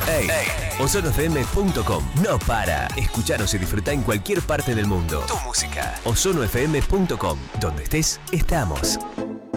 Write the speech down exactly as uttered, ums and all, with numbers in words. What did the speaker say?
Ey, ozono f m punto com. No para. Escuchanos y disfruta en cualquier parte del mundo. Tu música. ozono f m punto com. Donde estés, estamos.